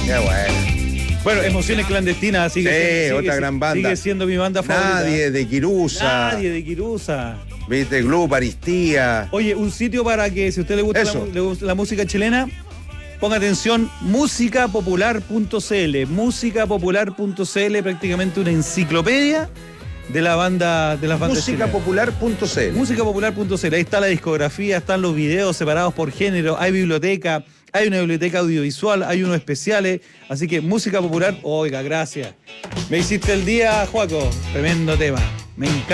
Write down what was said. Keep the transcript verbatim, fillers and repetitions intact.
Qué bueno. Bueno, Emociones Clandestinas sigue, Sí, sigue, otra sigue, gran banda. Sigue siendo mi banda favorita. Nadie de Quirusa. Nadie de Quirusa. ¿Viste? Club Aristía. Oye, un sitio para que, si a usted le gusta, la, Eso. le gusta la música chilena, ponga atención, música popular punto c l. música popular punto c l, prácticamente una enciclopedia de la banda, de las bandas música chilenas. popular punto c l. música popular punto c l. Ahí está la discografía, están los videos separados por género, hay biblioteca, hay una biblioteca audiovisual, hay unos especiales, así que música popular, oiga, gracias. Me hiciste el día, Joaco, tremendo tema. Me encanta.